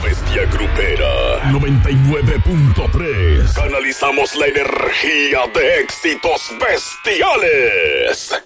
bestia grupera 99.3. Canalizamos la energía de éxitos bestiales.